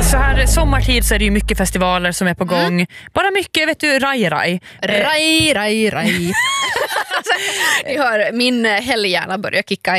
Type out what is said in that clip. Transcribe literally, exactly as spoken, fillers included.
så här sommartid så är det ju mycket festivaler som är på gång. Mm. Bara mycket, vet du, raj raj. Raj raj raj. Ni hör min helghjärna börjar kicka